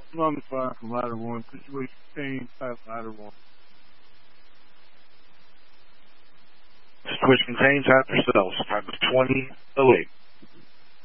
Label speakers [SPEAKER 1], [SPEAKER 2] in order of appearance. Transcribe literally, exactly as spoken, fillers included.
[SPEAKER 1] On the fire from ladder one. Situation contained past ladder one.
[SPEAKER 2] Situation contains after cells. Time of twenty oh eight.